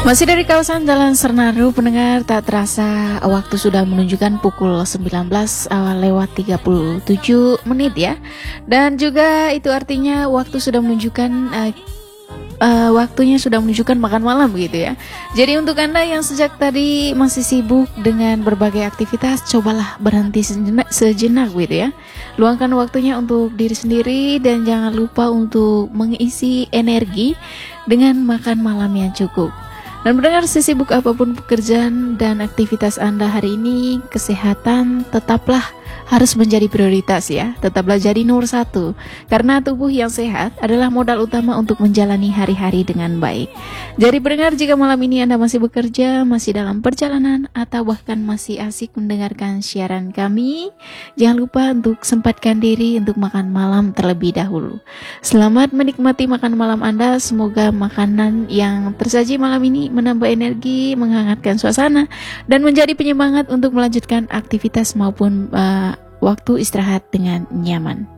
Masih dari kawasan Jalan Sernaru, pendengar, tak terasa waktu sudah menunjukkan pukul 19 lewat 37 menit ya. Dan juga itu artinya waktu sudah menunjukkan waktunya sudah menunjukkan makan malam begitu ya. Jadi untuk Anda yang sejak tadi masih sibuk dengan berbagai aktivitas, cobalah berhenti sejenak gitu ya. Luangkan waktunya untuk diri sendiri dan jangan lupa untuk mengisi energi dengan makan malam yang cukup. Dan mendengar sesibuk apapun pekerjaan dan aktivitas Anda hari ini, kesehatan tetaplah harus menjadi prioritas ya. Tetaplah jadi nomor satu. Karena tubuh yang sehat adalah modal utama untuk menjalani hari-hari dengan baik. Jadi pendengar, jika malam ini Anda masih bekerja, masih dalam perjalanan, atau bahkan masih asik mendengarkan siaran kami, jangan lupa untuk sempatkan diri untuk makan malam terlebih dahulu. Selamat menikmati makan malam Anda. Semoga makanan yang tersaji malam ini menambah energi, menghangatkan suasana, dan menjadi penyemangat untuk melanjutkan aktivitas maupun waktu istirahat dengan nyaman.